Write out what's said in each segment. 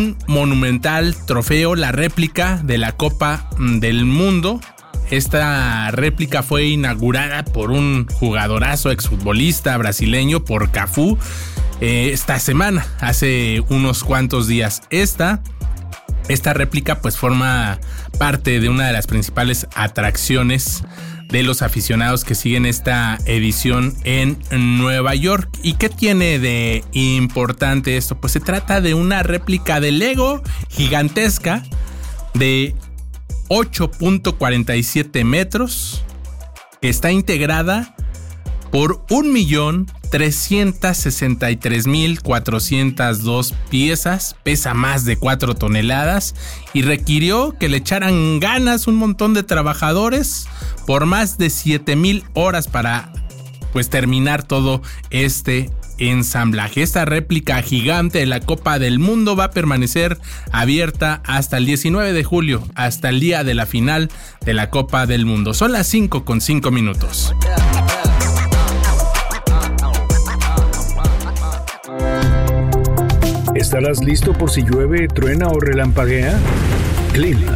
monumental trofeo, la réplica de la Copa del Mundo. Esta réplica fue inaugurada por un jugadorazo exfutbolista brasileño, por Cafú, esta semana, hace unos cuantos días. Esta réplica pues forma parte de una de las principales atracciones de los aficionados que siguen esta edición en Nueva York. ¿Y qué tiene de importante esto? Pues se trata de una réplica de Lego gigantesca de 8.47 metros, que está integrada por 1.363.402 piezas, pesa más de 4 toneladas y requirió que le echaran ganas un montón de trabajadores por más de 7,000 horas para pues terminar todo este ensamblaje. Esta réplica gigante de la Copa del Mundo va a permanecer abierta hasta el 19 de julio, hasta el día de la final de la Copa del Mundo. Son las 5:05. ¿Estarás listo por si llueve, truena o relampaguea? Clima.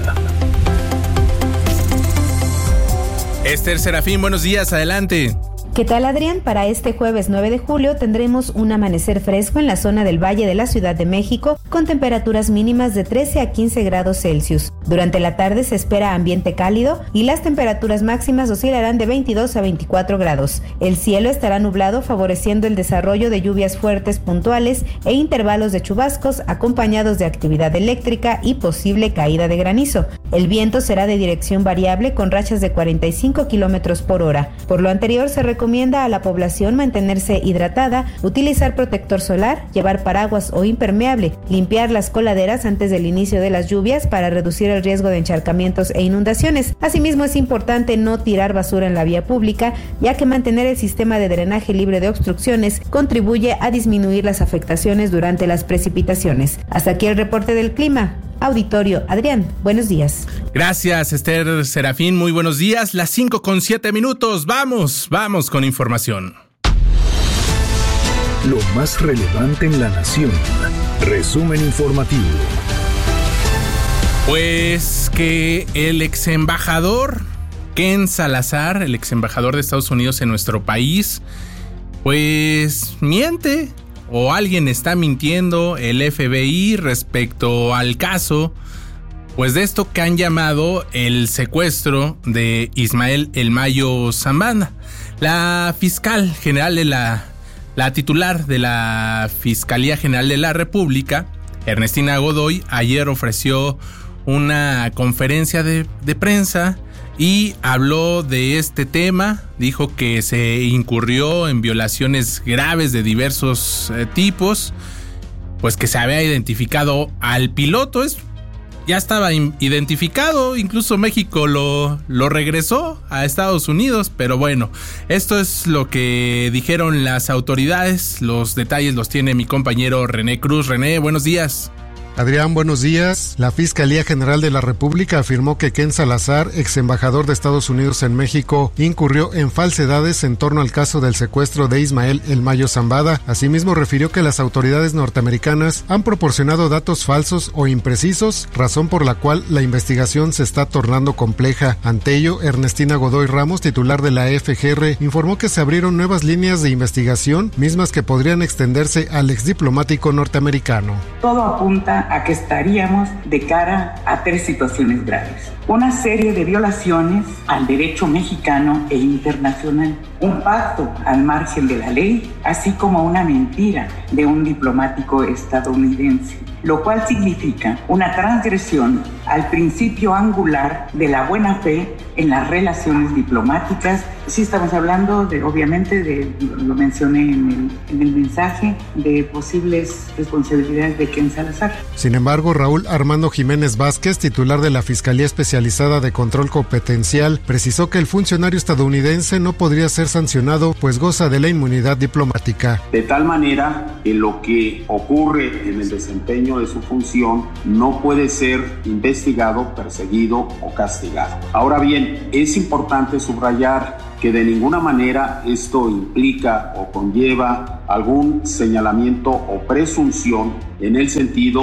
Esther Serafín, buenos días, adelante. ¿Qué tal, Adrián? Para este jueves 9 de julio tendremos un amanecer fresco en la zona del Valle de la Ciudad de México, con temperaturas mínimas de 13 a 15 grados Celsius. Durante la tarde se espera ambiente cálido y las temperaturas máximas oscilarán de 22 a 24 grados. El cielo estará nublado, favoreciendo el desarrollo de lluvias fuertes puntuales e intervalos de chubascos acompañados de actividad eléctrica y posible caída de granizo. El viento será de dirección variable con rachas de 45 kilómetros por hora. Por lo anterior, se recomienda a la población mantenerse hidratada, utilizar protector solar, llevar paraguas o impermeable, limpiar las coladeras antes del inicio de las lluvias para reducir el riesgo de encharcamientos e inundaciones. Asimismo, es importante no tirar basura en la vía pública, ya que mantener el sistema de drenaje libre de obstrucciones contribuye a disminuir las afectaciones durante las precipitaciones. Hasta aquí el reporte del clima. Auditorio, Adrián, buenos días. Gracias, Esther Serafín, muy buenos días. Las 5:07. Vamos con información. Lo más relevante en la nación. Resumen informativo. Pues que el exembajador Ken Salazar, el exembajador de Estados Unidos en nuestro país, pues miente, o alguien está mintiendo, el FBI, respecto al caso, pues de esto que han llamado el secuestro de Ismael El Mayo Zambada. La fiscal general de la titular de la Fiscalía General de la República, Ernestina Godoy, ayer ofreció una conferencia de prensa y habló de este tema. Dijo que se incurrió en violaciones graves de diversos tipos, pues que se había identificado al piloto. Ya estaba identificado, incluso México lo regresó a Estados Unidos, pero bueno, esto es lo que dijeron las autoridades. Los detalles los tiene mi compañero René Cruz. René, buenos días. Adrián, buenos días. La Fiscalía General de la República afirmó que Ken Salazar, ex embajador de Estados Unidos en México, incurrió en falsedades en torno al caso del secuestro de Ismael El Mayo Zambada. Asimismo, refirió que las autoridades norteamericanas han proporcionado datos falsos o imprecisos, razón por la cual la investigación se está tornando compleja. Ante ello, Ernestina Godoy Ramos, titular de la FGR, informó que se abrieron nuevas líneas de investigación, mismas que podrían extenderse al exdiplomático norteamericano. Todo apunta a que estaríamos de cara a 3 situaciones graves. Una serie de violaciones al derecho mexicano e internacional, un pacto al margen de la ley, así como una mentira de un diplomático estadounidense, lo cual significa una transgresión al principio angular de la buena fe en las relaciones diplomáticas. Sí estamos hablando obviamente, lo mencioné en el mensaje, de posibles responsabilidades de Ken Salazar. Sin embargo, Raúl Armando Jiménez Vázquez, titular de la Fiscalía Especializada de Control Competencial, precisó que el funcionario estadounidense no podría ser sancionado, pues goza de la inmunidad diplomática. De tal manera que lo que ocurre en el desempeño de su función no puede ser investigado, perseguido o castigado. Ahora bien, es importante subrayar que de ninguna manera esto implica o conlleva algún señalamiento o presunción en el sentido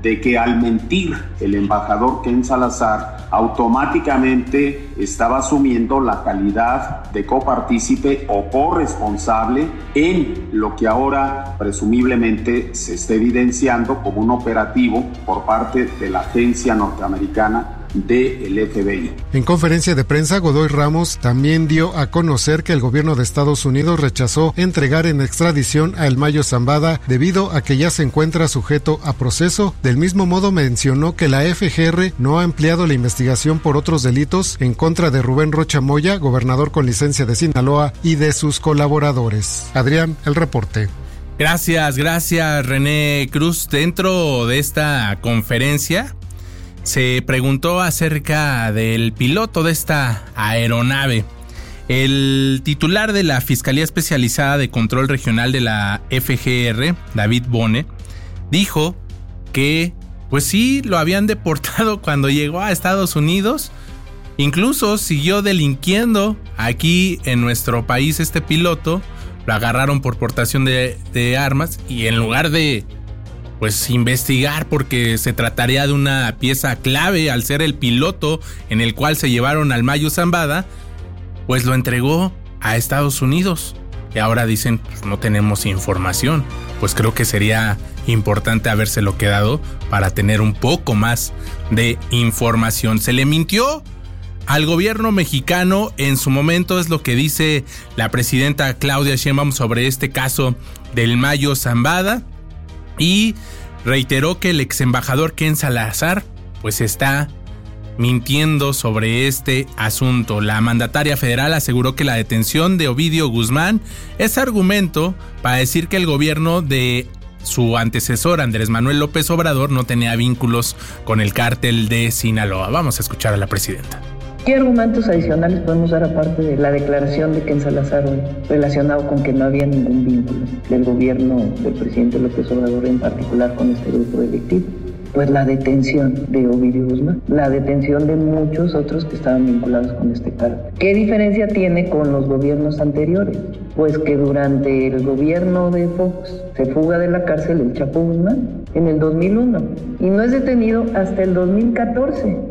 de que al mentir el embajador Ken Salazar automáticamente estaba asumiendo la calidad de copartícipe o corresponsable en lo que ahora presumiblemente se está evidenciando como un operativo por parte de la agencia norteamericana del FBI. En conferencia de prensa, Godoy Ramos también dio a conocer que el gobierno de Estados Unidos rechazó entregar en extradición a El Mayo Zambada debido a que ya se encuentra sujeto a proceso. Del mismo modo, mencionó que la FGR no ha ampliado la investigación por otros delitos en contra de Rubén Rocha Moya, gobernador con licencia de Sinaloa, y de sus colaboradores. Adrián, el reporte. Gracias René Cruz. Dentro de esta conferencia se preguntó acerca del piloto de esta aeronave. El titular de la Fiscalía Especializada de Control Regional de la FGR, David Bone, dijo que pues sí, lo habían deportado cuando llegó a Estados Unidos. Incluso siguió delinquiendo aquí en nuestro país este piloto. Lo agarraron por portación de armas y en lugar de pues investigar, porque se trataría de una pieza clave al ser el piloto en el cual se llevaron al Mayo Zambada, pues lo entregó a Estados Unidos. Y ahora dicen, pues no tenemos información. Pues creo que sería importante habérselo quedado para tener un poco más de información. Se le mintió al gobierno mexicano en su momento, es lo que dice la presidenta Claudia Sheinbaum sobre este caso del Mayo Zambada. Y reiteró que el ex embajador Ken Salazar pues está mintiendo sobre este asunto. La mandataria federal aseguró que la detención de Ovidio Guzmán es argumento para decir que el gobierno de su antecesor Andrés Manuel López Obrador no tenía vínculos con el cártel de Sinaloa. Vamos a escuchar a la presidenta. ¿Qué argumentos adicionales podemos dar aparte de la declaración de Ken Salazar hoy, relacionado con que no había ningún vínculo del gobierno del presidente López Obrador en particular con este grupo delictivo? Pues la detención de Ovidio Guzmán, la detención de muchos otros que estaban vinculados con este cártel. ¿Qué diferencia tiene con los gobiernos anteriores? Pues que durante el gobierno de Fox se fuga de la cárcel el Chapo Guzmán en el 2001 y no es detenido hasta el 2014.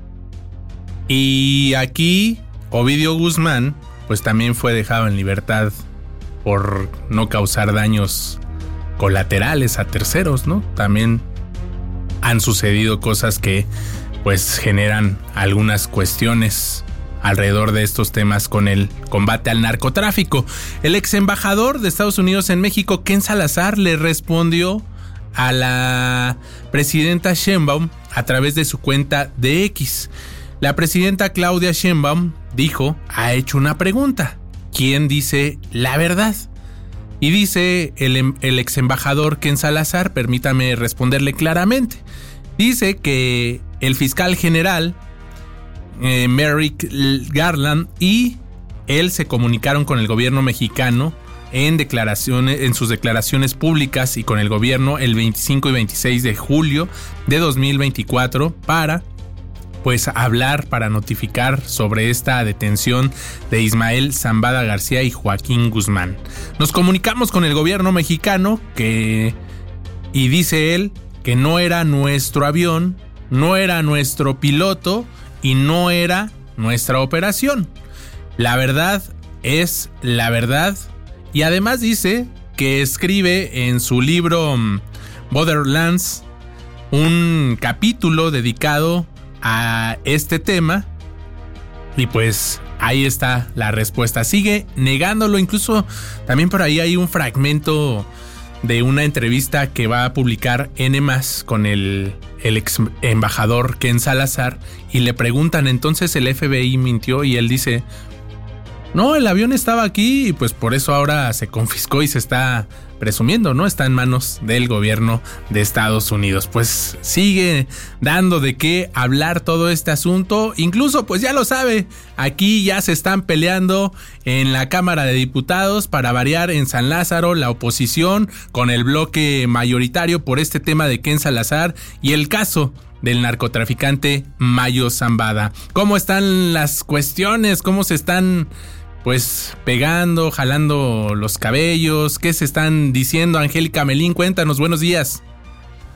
Y aquí Ovidio Guzmán pues también fue dejado en libertad por no causar daños colaterales a terceros, ¿no? También han sucedido cosas que pues generan algunas cuestiones alrededor de estos temas con el combate al narcotráfico. El ex embajador de Estados Unidos en México, Ken Salazar, le respondió a la presidenta Sheinbaum a través de su cuenta de X. La presidenta Claudia Sheinbaum ha hecho una pregunta. ¿Quién dice la verdad? Y dice el ex embajador Ken Salazar, permítame responderle claramente. Dice que el fiscal general Merrick Garland y él se comunicaron con el gobierno mexicano en sus declaraciones públicas y con el gobierno el 25 y 26 de julio de 2024 para pues hablar, para notificar sobre esta detención de Ismael Zambada García y Joaquín Guzmán. Nos comunicamos con el gobierno mexicano y dice él que no era nuestro avión, no era nuestro piloto y no era nuestra operación. La verdad es la verdad. Y además dice que escribe en su libro Borderlands un capítulo dedicado a este tema. Y pues ahí está la respuesta. Sigue negándolo. Incluso también por ahí hay un fragmento de una entrevista que va a publicar N+ con el ex embajador Ken Salazar. Y le preguntan, entonces el FBI mintió, y él dice: no, el avión estaba aquí y pues por eso ahora se confiscó y se está presumiendo, ¿no? Está en manos del gobierno de Estados Unidos. Pues sigue dando de qué hablar todo este asunto. Incluso, pues ya lo sabe, aquí ya se están peleando en la Cámara de Diputados, para variar, en San Lázaro, la oposición con el bloque mayoritario por este tema de Ken Salazar y el caso del narcotraficante Mayo Zambada. ¿Cómo están las cuestiones? ¿Cómo se están pues pegando, jalando los cabellos? ¿Qué se están diciendo? Angélica Melín, cuéntanos, buenos días.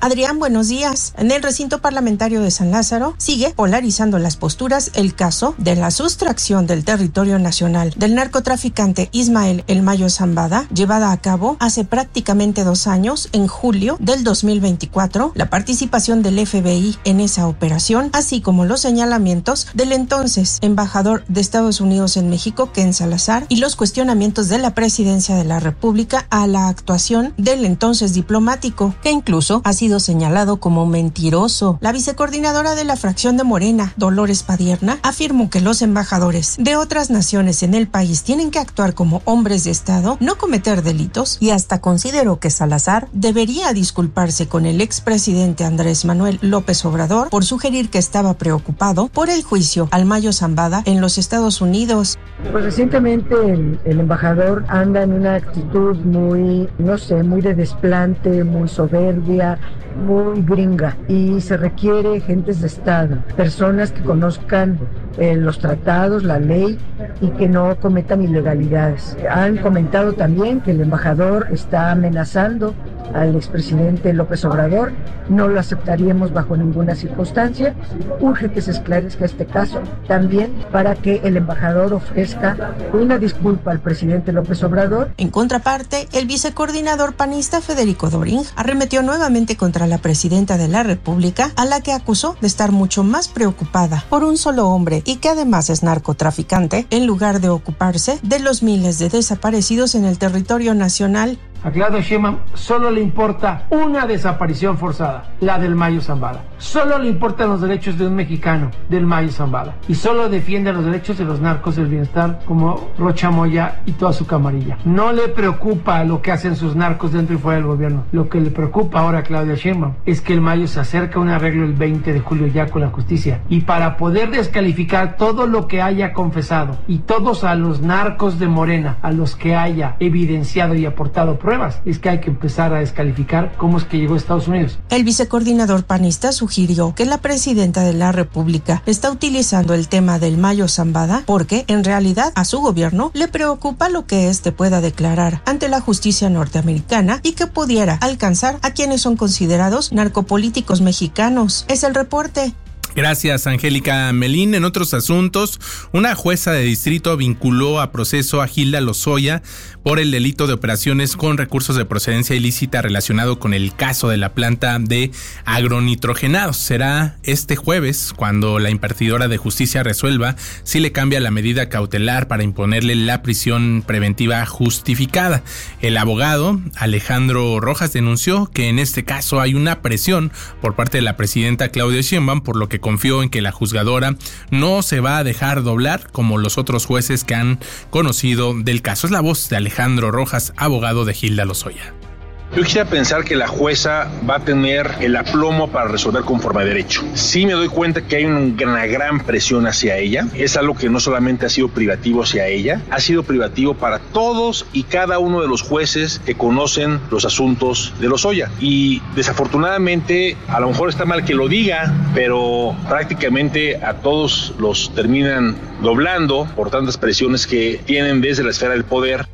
Adrián, buenos días. En el recinto parlamentario de San Lázaro sigue polarizando las posturas el caso de la sustracción del territorio nacional del narcotraficante Ismael El Mayo Zambada, llevada a cabo hace prácticamente 2 años, en julio del 2024, la participación del FBI en esa operación, así como los señalamientos del entonces embajador de Estados Unidos en México, Ken Salazar, y los cuestionamientos de la presidencia de la República a la actuación del entonces diplomático, que incluso ha sido señalado como mentiroso. La vicecoordinadora de la fracción de Morena, Dolores Padierna, afirmó que los embajadores de otras naciones en el país tienen que actuar como hombres de Estado, no cometer delitos, y hasta consideró que Salazar debería disculparse con el expresidente Andrés Manuel López Obrador por sugerir que estaba preocupado por el juicio al Mayo Zambada en los Estados Unidos. Pues recientemente el embajador anda en una actitud muy, muy de desplante, muy soberbia, muy gringa, y se requiere gentes de Estado, personas que conozcan los tratados, la ley, y que no cometan ilegalidades. Han comentado también que el embajador está amenazando al expresidente López Obrador. No lo aceptaríamos bajo ninguna circunstancia. Urge que se esclarezca este caso también para que el embajador ofrezca una disculpa al presidente López Obrador. En contraparte, el vicecoordinador panista Federico Doring arremetió nuevamente contra la presidenta de la República, a la que acusó de estar mucho más preocupada por un solo hombre y que además es narcotraficante, en lugar de ocuparse de los miles de desaparecidos en el territorio nacional. A Claudia Sheinbaum solo le importa una desaparición forzada, la del Mayo Zambada. Solo le importan los derechos de un mexicano, del Mayo Zambada. Y solo defiende los derechos de los narcos del bienestar como Rocha Moya y toda su camarilla. No le preocupa lo que hacen sus narcos dentro y fuera del gobierno. Lo que le preocupa ahora a Claudia Sheinbaum es que el Mayo se acerca a un arreglo el 20 de julio ya con la justicia. Y para poder descalificar todo lo que haya confesado y todos a los narcos de Morena, a los que haya evidenciado y aportado pruebas, es que hay que empezar a descalificar cómo es que llegó a Estados Unidos. El vicecoordinador panista sugirió que la presidenta de la República está utilizando el tema del Mayo Zambada porque en realidad a su gobierno le preocupa lo que éste pueda declarar ante la justicia norteamericana y que pudiera alcanzar a quienes son considerados narcopolíticos mexicanos. Es el reporte. Gracias, Angélica Melín. En otros asuntos, una jueza de distrito vinculó a proceso a Hilda Lozoya por el delito de operaciones con recursos de procedencia ilícita relacionado con el caso de la planta de agronitrogenados. Será este jueves cuando la impartidora de justicia resuelva si le cambia la medida cautelar para imponerle la prisión preventiva justificada. El abogado Alejandro Rojas denunció que en este caso hay una presión por parte de la presidenta Claudia Sheinbaum, por lo que confió en que la juzgadora no se va a dejar doblar como los otros jueces que han conocido del caso. Es la voz de Alejandro Rojas, abogado de Hilda Lozoya. Yo quisiera pensar que la jueza va a tener el aplomo para resolver conforme a derecho. Sí me doy cuenta que hay una gran presión hacia ella. Es algo que no solamente ha sido privativo hacia ella, ha sido privativo para todos y cada uno de los jueces que conocen los asuntos de Lozoya. Y desafortunadamente, a lo mejor está mal que lo diga, pero prácticamente a todos los terminan doblando por tantas presiones que tienen desde la esfera del poder.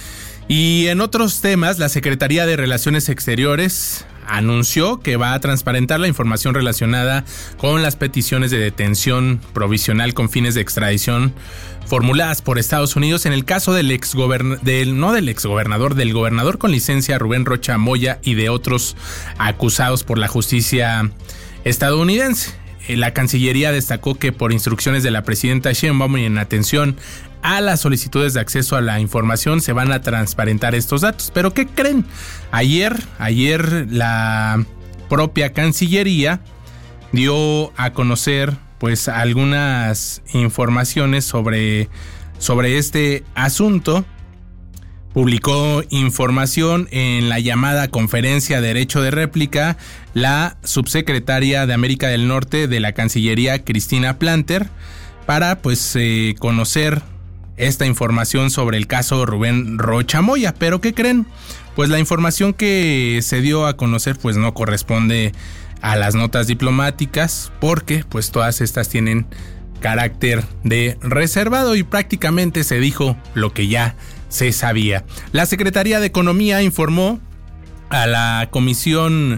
Y en otros temas, la Secretaría de Relaciones Exteriores anunció que va a transparentar la información relacionada con las peticiones de detención provisional con fines de extradición formuladas por Estados Unidos en el caso del gobernador con licencia Rubén Rocha Moya y de otros acusados por la justicia estadounidense. La Cancillería destacó que por instrucciones de la presidenta Sheinbaum y en atención a las solicitudes de acceso a la información se van a transparentar estos datos. ¿Pero qué creen? Ayer la propia Cancillería dio a conocer pues algunas informaciones sobre este asunto. Publicó información en la llamada Conferencia de Derecho de Réplica la subsecretaria de América del Norte de la Cancillería, Cristina Planter, para conocer esta información sobre el caso Rubén Rocha Moya. ¿Pero qué creen? Pues la información que se dio a conocer pues no corresponde a las notas diplomáticas, porque pues todas estas tienen carácter de reservado y prácticamente se dijo lo que ya se sabía. La Secretaría de Economía informó a la Comisión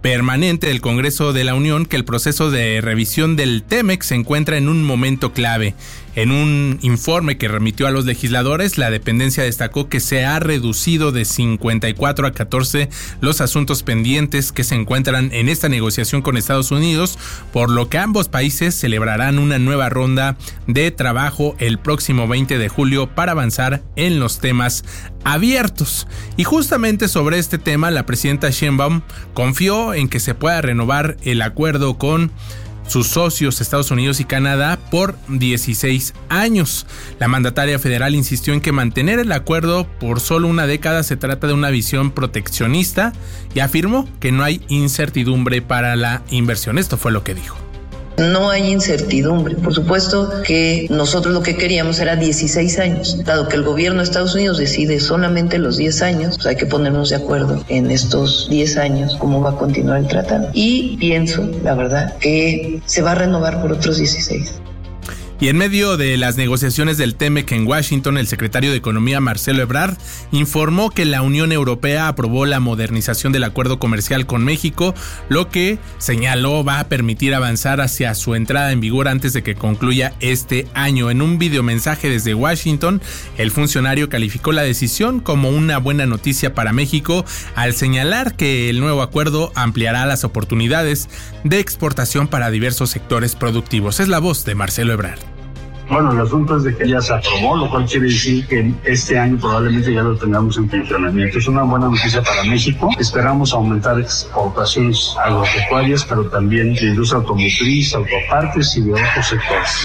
Permanente del Congreso de la Unión que el proceso de revisión del TEMEC se encuentra en un momento clave. En un informe que remitió a los legisladores, la dependencia destacó que se ha reducido de 54 a 14 los asuntos pendientes que se encuentran en esta negociación con Estados Unidos, por lo que ambos países celebrarán una nueva ronda de trabajo el próximo 20 de julio para avanzar en los temas abiertos. Y justamente sobre este tema, la presidenta Sheinbaum confió en que se pueda renovar el acuerdo con sus socios Estados Unidos y Canadá por 16 años. La mandataria federal insistió en que mantener el acuerdo por solo una década se trata de una visión proteccionista y afirmó que no hay incertidumbre para la inversión. Esto fue lo que dijo. No hay incertidumbre. Por supuesto que nosotros lo que queríamos era 16 años. Dado que el gobierno de Estados Unidos decide solamente los 10 años, pues hay que ponernos de acuerdo en estos 10 años cómo va a continuar el tratado. Y pienso, la verdad, que se va a renovar por otros 16. Y en medio de las negociaciones del TEMEC en Washington, el secretario de Economía, Marcelo Ebrard, informó que la Unión Europea aprobó la modernización del acuerdo comercial con México, lo que señaló va a permitir avanzar hacia su entrada en vigor antes de que concluya este año. En un videomensaje desde Washington, el funcionario calificó la decisión como una buena noticia para México, al señalar que el nuevo acuerdo ampliará las oportunidades de exportación para diversos sectores productivos. Es la voz de Marcelo Ebrard. Bueno, el asunto es de que ya se aprobó, lo cual quiere decir que este año probablemente ya lo tengamos en funcionamiento. Es una buena noticia para México. Esperamos aumentar exportaciones agropecuarias, pero también de industria automotriz, autopartes y de otros sectores.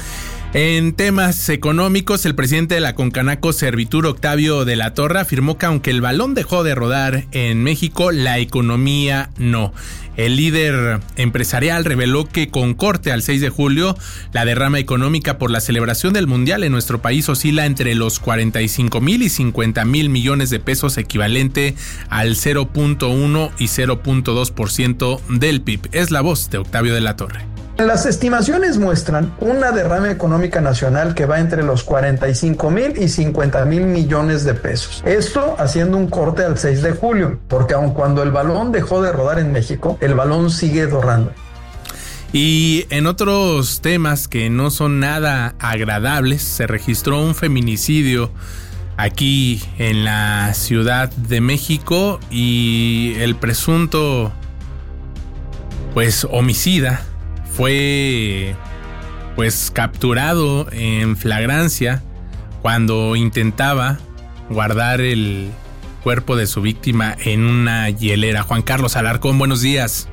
En temas económicos, el presidente de la Concanaco, Servitur, Octavio de la Torre, afirmó que aunque el balón dejó de rodar en México, la economía no. El líder empresarial reveló que con corte al 6 de julio, la derrama económica por la celebración del Mundial en nuestro país oscila entre los 45,000 y 50,000 millones de pesos, equivalente al 0.1 y 0.2% del PIB. Es la voz de Octavio de la Torre. Las estimaciones muestran una derrama económica nacional que va entre los 45,000 y 50,000 millones de pesos. Esto haciendo un corte al 6 de julio, porque aun cuando el balón dejó de rodar en México, el balón sigue rodando. Y en otros temas que no son nada agradables, se registró un feminicidio aquí en la Ciudad de México y el presunto, homicida fue capturado en flagrancia cuando intentaba guardar el cuerpo de su víctima en una hielera. Juan Carlos Alarcón, buenos días.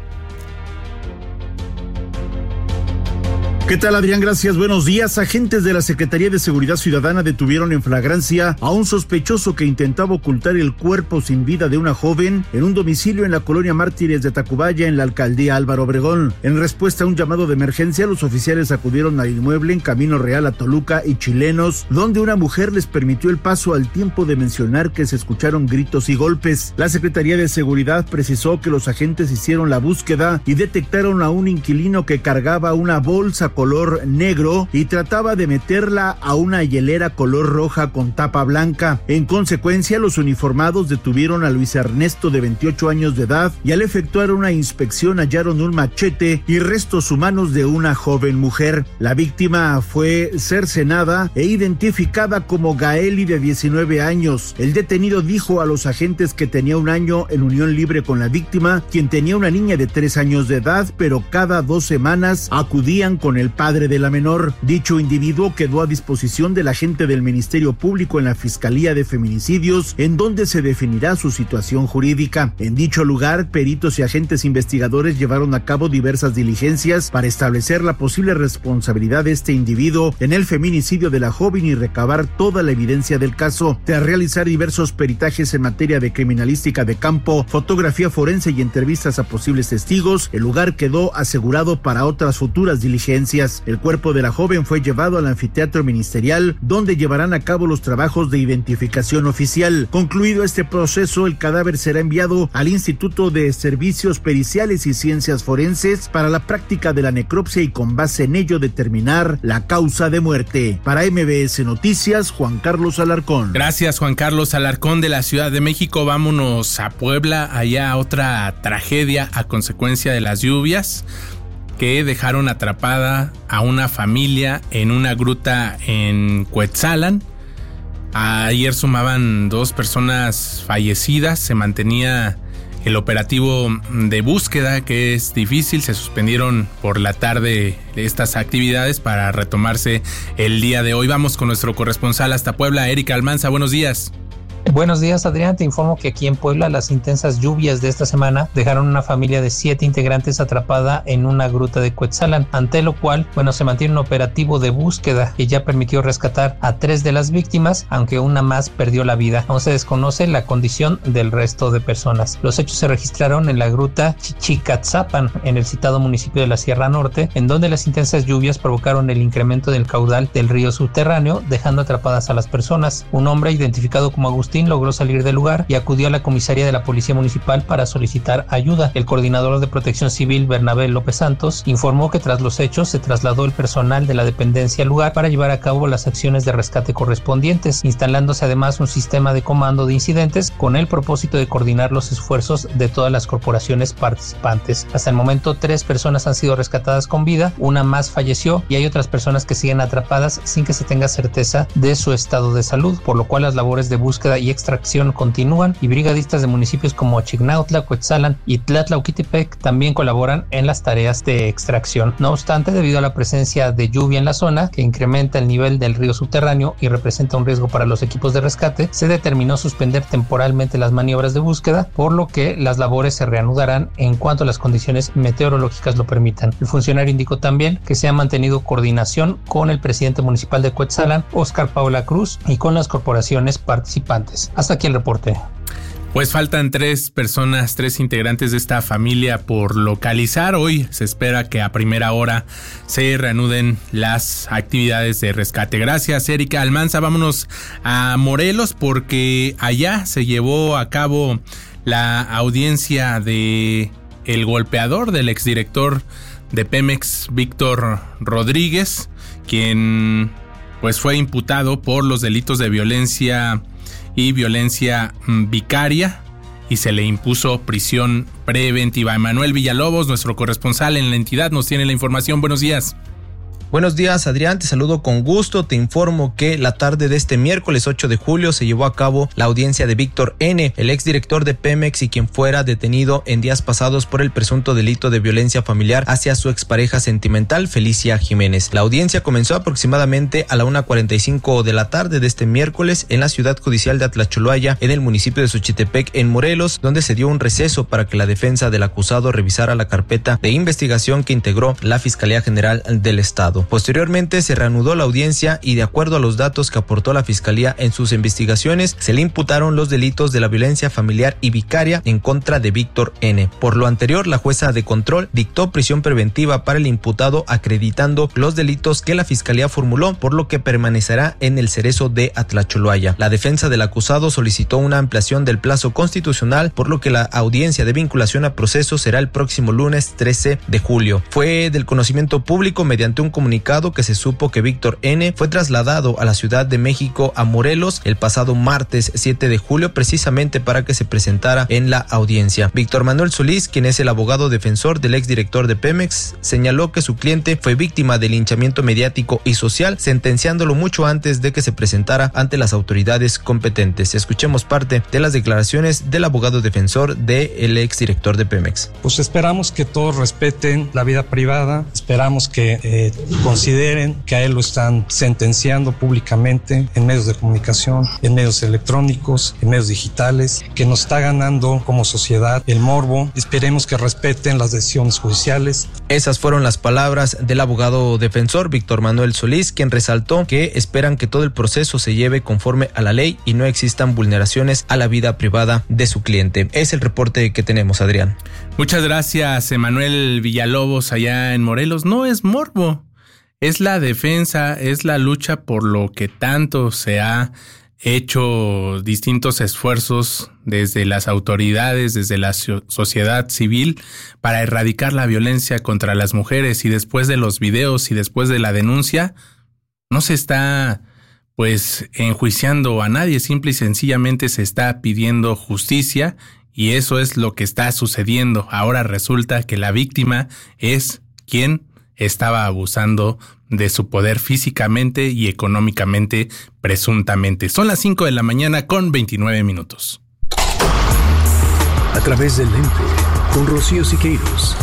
¿Qué tal, Adrián? Gracias, buenos días. Agentes de la Secretaría de Seguridad Ciudadana detuvieron en flagrancia a un sospechoso que intentaba ocultar el cuerpo sin vida de una joven en un domicilio en la colonia Mártires de Tacubaya, en la alcaldía Álvaro Obregón. En respuesta a un llamado de emergencia, los oficiales acudieron al inmueble en Camino Real a Toluca y Chilenos, donde una mujer les permitió el paso al tiempo de mencionar que se escucharon gritos y golpes. La Secretaría de Seguridad precisó que los agentes hicieron la búsqueda y detectaron a un inquilino que cargaba una bolsa color negro y trataba de meterla a una hielera color roja con tapa blanca. En consecuencia, los uniformados detuvieron a Luis Ernesto, de 28 años de edad, y al efectuar una inspección hallaron un machete y restos humanos de una joven mujer. La víctima fue cercenada e identificada como Gaeli, de 19 años. El detenido dijo a los agentes que tenía un año en unión libre con la víctima, quien tenía una niña de 3 años de edad, pero cada 2 semanas acudían con el padre de la menor. Dicho individuo quedó a disposición del agente del Ministerio Público en la Fiscalía de Feminicidios, en donde se definirá su situación jurídica. En dicho lugar, peritos y agentes investigadores llevaron a cabo diversas diligencias para establecer la posible responsabilidad de este individuo en el feminicidio de la joven y recabar toda la evidencia del caso. Tras realizar diversos peritajes en materia de criminalística de campo, fotografía forense y entrevistas a posibles testigos, el lugar quedó asegurado para otras futuras diligencias. Noticias. El cuerpo de la joven fue llevado al anfiteatro ministerial, donde llevarán a cabo los trabajos de identificación oficial. Concluido este proceso, el cadáver será enviado al Instituto de Servicios Periciales y Ciencias Forenses para la práctica de la necropsia y con base en ello determinar la causa de muerte. Para MBS Noticias, Juan Carlos Alarcón. Gracias, Juan Carlos Alarcón de la Ciudad de México. Vámonos a Puebla, allá otra tragedia a consecuencia de las lluvias que dejaron atrapada a una familia en una gruta en Cuetzalan. Ayer sumaban 2 personas fallecidas, se mantenía el operativo de búsqueda, que es difícil. Se suspendieron por la tarde estas actividades para retomarse el día de hoy. Vamos con nuestro corresponsal hasta Puebla, Erika Almanza. Buenos días. Buenos días, Adrián. Te informo que aquí en Puebla las intensas lluvias de esta semana dejaron una familia de 7 integrantes atrapada en una gruta de Cuetzalan, ante lo cual, se mantiene un operativo de búsqueda que ya permitió rescatar a 3 de las víctimas, aunque una más perdió la vida. Aún se desconoce la condición del resto de personas. Los hechos se registraron en la gruta Chichicatzapan, en el citado municipio de la Sierra Norte, en donde las intensas lluvias provocaron el incremento del caudal del río subterráneo, dejando atrapadas a las personas. Un hombre identificado como Agustín logró salir del lugar y acudió a la comisaría de la Policía Municipal para solicitar ayuda. El coordinador de Protección Civil, Bernabé López Santos, informó que tras los hechos se trasladó el personal de la dependencia al lugar para llevar a cabo las acciones de rescate correspondientes, instalándose además un sistema de comando de incidentes con el propósito de coordinar los esfuerzos de todas las corporaciones participantes. Hasta el momento 3 personas han sido rescatadas con vida, una más falleció y hay otras personas que siguen atrapadas sin que se tenga certeza de su estado de salud, por lo cual las labores de búsqueda y extracción continúan y brigadistas de municipios como Chignautla, Cuetzalan y Tlatlauquitepec también colaboran en las tareas de extracción. No obstante, debido a la presencia de lluvia en la zona, que incrementa el nivel del río subterráneo y representa un riesgo para los equipos de rescate, se determinó suspender temporalmente las maniobras de búsqueda, por lo que las labores se reanudarán en cuanto las condiciones meteorológicas lo permitan. El funcionario indicó también que se ha mantenido coordinación con el presidente municipal de Cuetzalan, Óscar Paula Cruz, y con las corporaciones participantes. Hasta aquí el reporte. Pues faltan 3 personas, 3 integrantes de esta familia por localizar. Hoy se espera que a primera hora se reanuden las actividades de rescate. Gracias, Erika Almanza. Vámonos a Morelos porque allá se llevó a cabo la audiencia de el golpeador del exdirector de Pemex, Víctor Rodríguez, quien pues fue imputado por los delitos de violencia y violencia vicaria y se le impuso prisión preventiva. Emanuel Villalobos, nuestro corresponsal en la entidad, nos tiene la información. Buenos días. Buenos días, Adrián, te saludo con gusto. Te informo que la tarde de este miércoles 8 de julio se llevó a cabo la audiencia de Víctor N., el exdirector de Pemex y quien fuera detenido en días pasados por el presunto delito de violencia familiar hacia su expareja sentimental, Felicia Jiménez. La audiencia comenzó aproximadamente a la 1:45 de la tarde de este miércoles en la ciudad judicial de Atlacholoaya, en el municipio de Xochitepec, en Morelos, donde se dio un receso para que la defensa del acusado revisara la carpeta de investigación que integró la Fiscalía General del Estado. Posteriormente se reanudó la audiencia y de acuerdo a los datos que aportó la Fiscalía en sus investigaciones, se le imputaron los delitos de la violencia familiar y vicaria en contra de Víctor N. Por lo anterior, la jueza de control dictó prisión preventiva para el imputado acreditando los delitos que la Fiscalía formuló, por lo que permanecerá en el Cerezo de Atlacholoaya. La defensa del acusado solicitó una ampliación del plazo constitucional, por lo que la audiencia de vinculación a proceso será el próximo lunes 13 de julio. Fue del conocimiento público mediante un comunicado que se supo que Víctor N. fue trasladado a la Ciudad de México, a Morelos, el pasado martes 7 de julio, precisamente para que se presentara en la audiencia. Víctor Manuel Solís, quien es el abogado defensor del exdirector de Pemex, señaló que su cliente fue víctima de linchamiento mediático y social, sentenciándolo mucho antes de que se presentara ante las autoridades competentes. Escuchemos parte de las declaraciones del abogado defensor del exdirector de Pemex. Pues esperamos que todos respeten la vida privada, esperamos que consideren que a él lo están sentenciando públicamente en medios de comunicación, en medios electrónicos, en medios digitales, que nos está ganando como sociedad el morbo. Esperemos que respeten las decisiones judiciales. Esas fueron las palabras del abogado defensor Víctor Manuel Solís, quien resaltó que esperan que todo el proceso se lleve conforme a la ley y no existan vulneraciones a la vida privada de su cliente. Es el reporte que tenemos, Adrián. Muchas gracias, Emanuel Villalobos, allá en Morelos. No es morbo. es la defensa, es la lucha por lo que tanto se ha hecho distintos esfuerzos desde las autoridades, desde la sociedad civil para erradicar la violencia contra las mujeres, y después de los videos y después de la denuncia no se está pues enjuiciando a nadie, simple y sencillamente se está pidiendo justicia, y eso es lo que está sucediendo. Ahora resulta que la víctima es quien estaba abusando de su poder físicamente y económicamente, presuntamente. Son las 5 de la mañana con 29 minutos. A través del lente, con Rocío Siqueiros.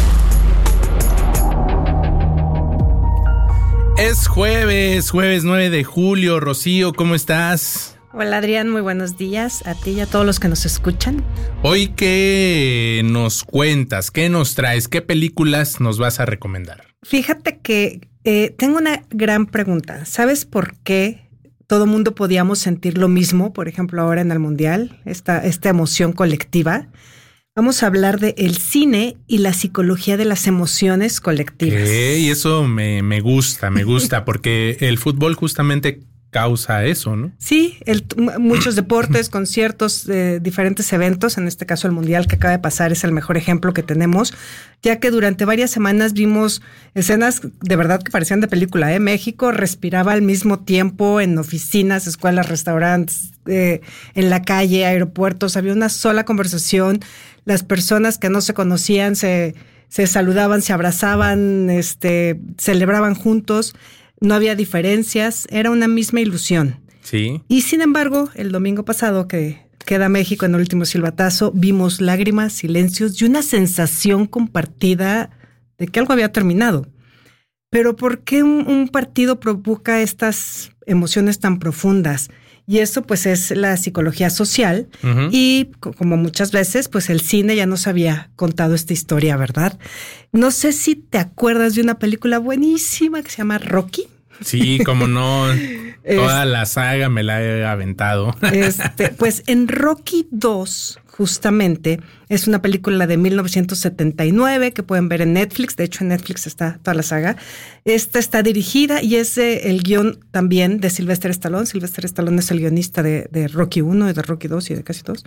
Es jueves 9 de julio. Rocío, ¿cómo estás? Hola Adrián, muy buenos días a ti y a todos los que nos escuchan. Hoy, ¿qué nos cuentas? ¿Qué nos traes? ¿Qué películas nos vas a recomendar? Fíjate que tengo una gran pregunta. ¿Sabes por qué todo mundo podíamos sentir lo mismo, por ejemplo, ahora en el Mundial? Esta emoción colectiva. Vamos a hablar de el cine y la psicología de las emociones colectivas. Y eso me gusta, porque el fútbol justamente causa eso, ¿no? Sí, muchos deportes, conciertos, diferentes eventos, en este caso el Mundial que acaba de pasar es el mejor ejemplo que tenemos, ya que durante varias semanas vimos escenas de verdad que parecían de película, ¿eh? México respiraba al mismo tiempo en oficinas, escuelas, restaurantes, en la calle, aeropuertos, había una sola conversación, las personas que no se conocían se saludaban, se abrazaban, celebraban juntos. No había diferencias, era una misma ilusión. Sí. Y sin embargo, el domingo pasado que queda México en el último silbatazo, vimos lágrimas, silencios y una sensación compartida de que algo había terminado. Pero ¿por qué un partido provoca estas emociones tan profundas? Y eso pues es la psicología social. Uh-huh. Y como muchas veces, pues el cine ya nos había contado esta historia, ¿verdad? No sé si te acuerdas de una película buenísima que se llama Rocky. Sí, como no, toda la saga me la he aventado. Pues en Rocky 2, justamente, es una película de 1979 que pueden ver en Netflix. De hecho, en Netflix está toda la saga. Esta está dirigida y es el guión también de Sylvester Stallone. Sylvester Stallone es el guionista de Rocky 1 y de Rocky 2 y de casi todos.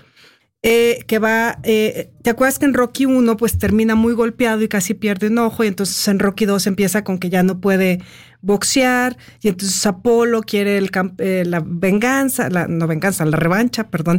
¿Te acuerdas que en Rocky 1 pues termina muy golpeado y casi pierde un ojo? Y entonces en Rocky 2 empieza con que ya no puede boxear y entonces Apolo quiere la revancha, perdón.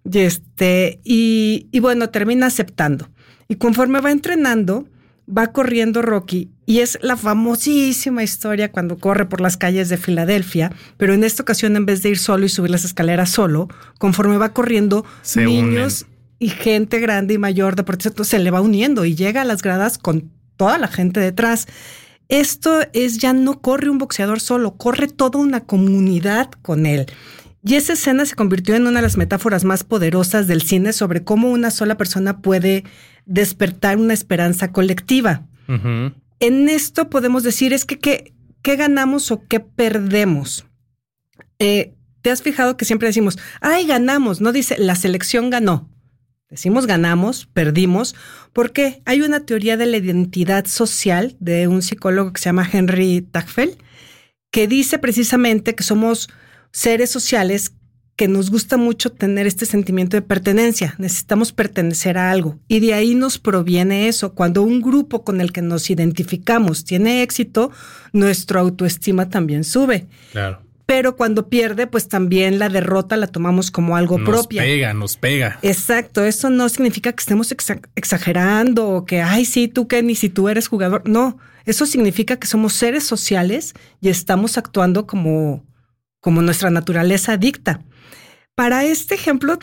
Y bueno, termina aceptando. Y conforme va entrenando, va corriendo Rocky y es la famosísima historia cuando corre por las calles de Filadelfia, pero en esta ocasión en vez de ir solo y subir las escaleras solo, conforme va corriendo, niños y gente grande y mayor, deportistas, se le va uniendo y llega a las gradas con toda la gente detrás. Esto ya no corre un boxeador solo, corre toda una comunidad con él. Y esa escena se convirtió en una de las metáforas más poderosas del cine sobre cómo una sola persona puede despertar una esperanza colectiva. Uh-huh. En esto podemos decir ¿qué ganamos o qué perdemos? ¿Te has fijado que siempre decimos, ¡ay, ganamos! No dice, la selección ganó. Decimos ganamos, perdimos, porque hay una teoría de la identidad social de un psicólogo que se llama Henry Tagfeld, que dice precisamente que somos seres sociales que nos gusta mucho tener este sentimiento de pertenencia. Necesitamos pertenecer a algo. Y de ahí nos proviene eso. Cuando un grupo con el que nos identificamos tiene éxito, nuestra autoestima también sube. Claro. Pero cuando pierde, pues también la derrota la tomamos como algo propia. Nos pega. Exacto. Eso no significa que estemos exagerando o que, ay, sí, tú que ni si tú eres jugador. No, eso significa que somos seres sociales y estamos actuando como nuestra naturaleza dicta. Para este ejemplo,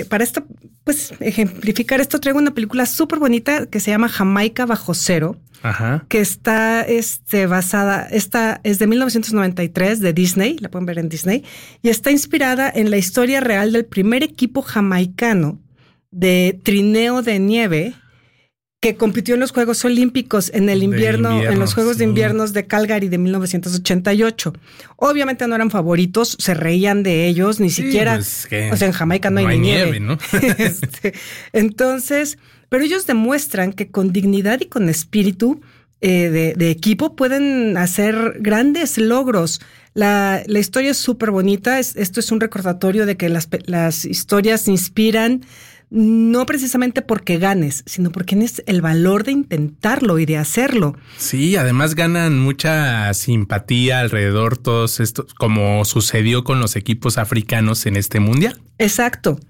ejemplificar esto, traigo una película súper bonita que se llama Jamaica bajo cero. Ajá. Que está basada, esta es de 1993 de Disney, la pueden ver en Disney, y está inspirada en la historia real del primer equipo jamaicano de trineo de nieve que compitió en los Juegos Olímpicos en el invierno, en los Juegos de Inviernos de Calgary de 1988. Obviamente no eran favoritos, se reían de ellos, ni siquiera, pues o sea, en Jamaica no hay ni nieve, ¿no? Entonces, pero ellos demuestran que con dignidad y con espíritu de equipo pueden hacer grandes logros. La historia es súper bonita. Esto es un recordatorio de que las historias inspiran no precisamente porque ganes, sino porque tienes el valor de intentarlo y de hacerlo. Sí, además ganan mucha simpatía alrededor todos estos, como sucedió con los equipos africanos en este mundial. Exacto.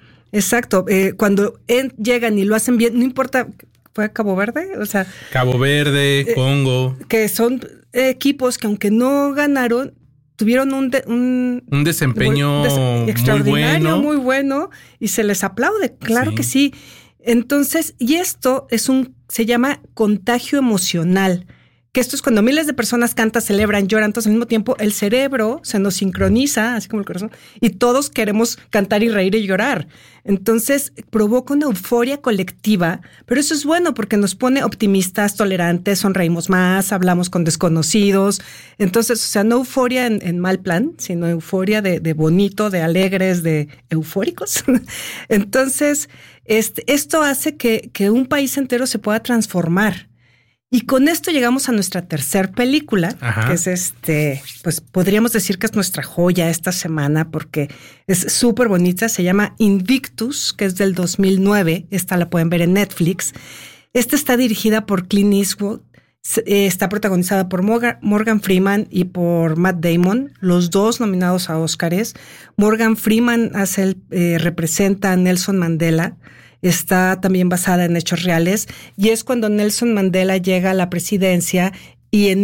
Cuando llegan y lo hacen bien, no importa, ¿fue Cabo Verde? O sea, Cabo Verde, Congo. Que son equipos que aunque no ganaron, tuvieron un desempeño extraordinario, muy bueno, y se les aplaude, claro que sí. Entonces, y esto se llama contagio emocional, que esto es cuando miles de personas cantan, celebran, lloran, todos al mismo tiempo, el cerebro se nos sincroniza, así como el corazón, y todos queremos cantar y reír y llorar. Entonces, provoca una euforia colectiva, pero eso es bueno porque nos pone optimistas, tolerantes, sonreímos más, hablamos con desconocidos. Entonces, o sea, no euforia en mal plan, sino euforia de bonito, de alegres, de eufóricos. Entonces, esto hace que un país entero se pueda transformar. Y con esto llegamos a nuestra tercer película, que es pues podríamos decir que es nuestra joya esta semana porque es súper bonita. Se llama Invictus, que es del 2009. Esta la pueden ver en Netflix. Esta está dirigida por Clint Eastwood. Está protagonizada por Morgan Freeman y por Matt Damon, los dos nominados a Óscares. Morgan Freeman representa a Nelson Mandela. Está también basada en hechos reales y es cuando Nelson Mandela llega a la presidencia y en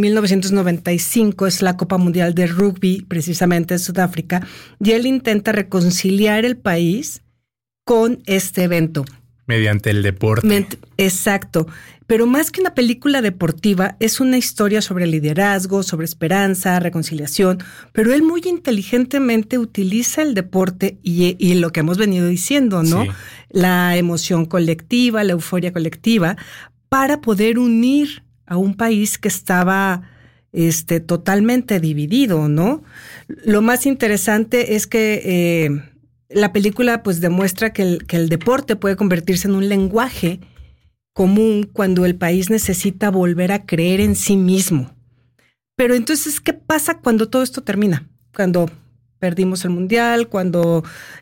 1995 es la Copa Mundial de Rugby, precisamente en Sudáfrica, y él intenta reconciliar el país con este evento. Mediante el deporte. Exacto. Pero más que una película deportiva, es una historia sobre liderazgo, sobre esperanza, reconciliación, pero él muy inteligentemente utiliza el deporte y lo que hemos venido diciendo, ¿no? Sí. La emoción colectiva, la euforia colectiva, para poder unir a un país que estaba totalmente dividido, ¿no? Lo más interesante es que la película pues demuestra que el deporte puede convertirse en un lenguaje común cuando el país necesita volver a creer en sí mismo. Pero entonces, ¿qué pasa cuando todo esto termina? Cuando perdimos el mundial, cuando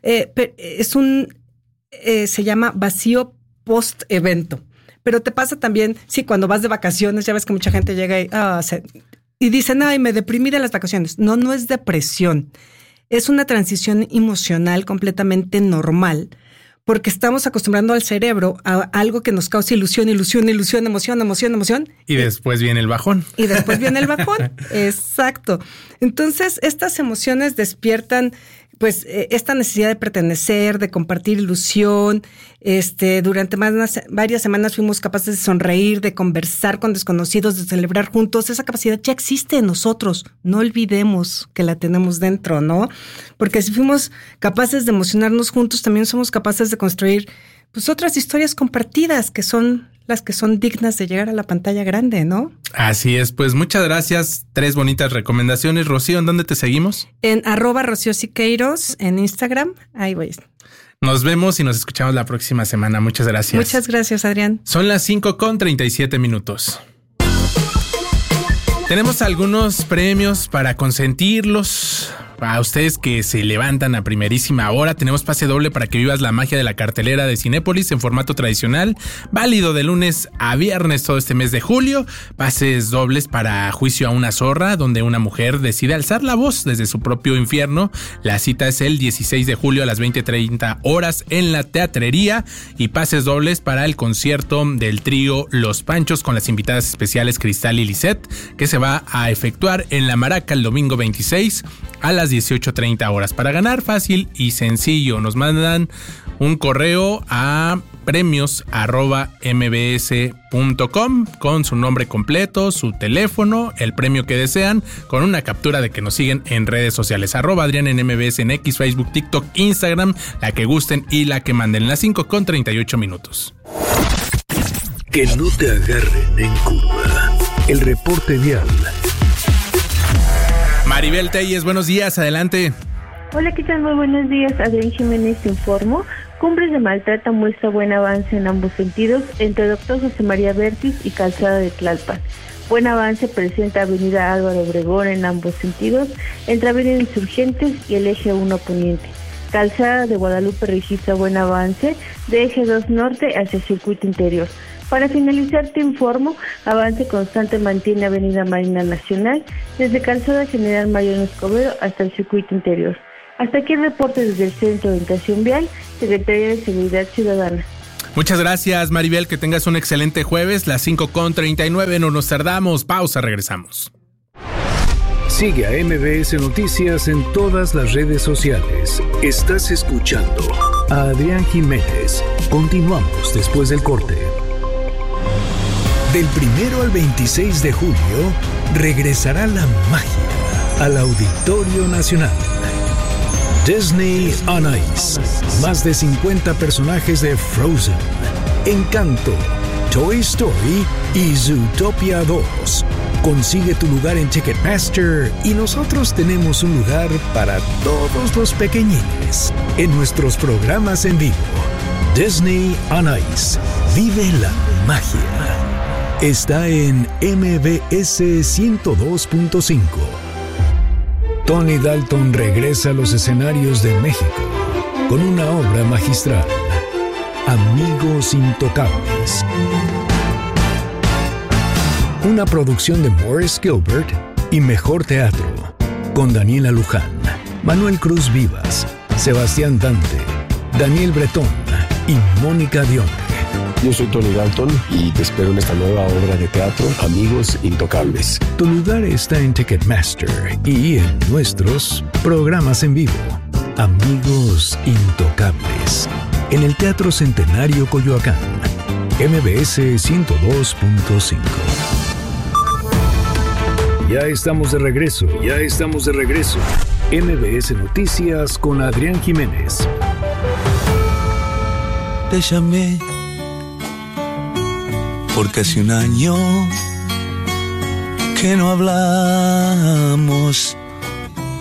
se llama vacío post-evento. Pero te pasa también, cuando vas de vacaciones, ya ves que mucha gente llega y dicen, ay, me deprimí de las vacaciones. No es depresión. Es una transición emocional completamente normal, porque estamos acostumbrando al cerebro a algo que nos causa ilusión, emoción. Y después viene el bajón. Exacto. Entonces, estas emociones despiertan pues esta necesidad de pertenecer, de compartir ilusión. Durante varias semanas fuimos capaces de sonreír, de conversar con desconocidos, de celebrar juntos. Esa capacidad ya existe en nosotros. No olvidemos que la tenemos dentro, ¿no? Porque si fuimos capaces de emocionarnos juntos, también somos capaces de construir pues otras historias compartidas que son las que son dignas de llegar a la pantalla grande, ¿no? Así es, pues muchas gracias. 3 bonitas recomendaciones. Rocío, ¿en dónde te seguimos? En @RocíoSiqueiros en Instagram. Ahí voy. Nos vemos y nos escuchamos la próxima semana. Muchas gracias. Muchas gracias, Adrián. Son las 5:37. Tenemos algunos premios para consentirlos. A ustedes que se levantan a primerísima hora, tenemos pase doble para que vivas la magia de la cartelera de Cinépolis en formato tradicional, válido de lunes a viernes todo este mes de julio. Pases dobles para Juicio a una zorra, donde una mujer decide alzar la voz desde su propio infierno. La cita es el 16 de julio a las 20:30 horas en la Teatrería. Y pases dobles para el concierto del trío Los Panchos con las invitadas especiales Cristal y Lisette, que se va a efectuar en La Maraca el domingo 26 a las 18:30 horas. Para ganar, fácil y sencillo, nos mandan un correo a premios@mbs.com con su nombre completo, su teléfono, el premio que desean, con una captura de que nos siguen en redes sociales, @Adrián en MBS en X, Facebook, TikTok, Instagram, la que gusten y la que manden. Las 5:38. Que no te agarren en curva. El reporte vial. Maribel Telles, buenos días, adelante. Hola, ¿qué tal? Muy buenos días, Adrián Jiménez te informo. Cumbres de Maltrata muestra buen avance en ambos sentidos entre Dr. José María Vértiz y Calzada de Tlalpan. Buen avance presenta Avenida Álvaro Obregón en ambos sentidos, entre Avenida Insurgentes y el Eje 1 Poniente. Calzada de Guadalupe registra buen avance de Eje 2 Norte hacia el circuito interior. Para finalizar, te informo, avance constante mantiene Avenida Marina Nacional desde Calzada General Mariano Escobedo hasta el circuito interior. Hasta aquí el reporte desde el Centro de Orientación Vial, Secretaría de Seguridad Ciudadana. Muchas gracias, Maribel, que tengas un excelente jueves, las 5:39, no nos tardamos, pausa, regresamos. Sigue a MBS Noticias en todas las redes sociales. Estás escuchando a Adrián Jiménez. Continuamos después del corte. Del 1 al 26 de julio, regresará la magia al Auditorio Nacional. Disney on Ice. Más de 50 personajes de Frozen, Encanto, Toy Story y Zootopia 2. Consigue tu lugar en Ticketmaster y nosotros tenemos un lugar para todos los pequeñines en nuestros programas en vivo. Disney on Ice. Vive la magia. Está en MBS 102.5. Tony Dalton regresa a los escenarios de México con una obra magistral, Amigos Intocables. Una producción de Morris Gilbert y Mejor Teatro, con Daniela Luján, Manuel Cruz Vivas, Sebastián Dante, Daniel Bretón y Mónica Dion. Yo soy Tony Dalton y te espero en esta nueva obra de teatro, Amigos Intocables. Tu lugar está en Ticketmaster y en nuestros programas en vivo. Amigos Intocables. En el Teatro Centenario Coyoacán. MBS 102.5. Ya estamos de regreso. MBS Noticias con Adrián Jiménez. Te llamé porque hace un año que no hablamos.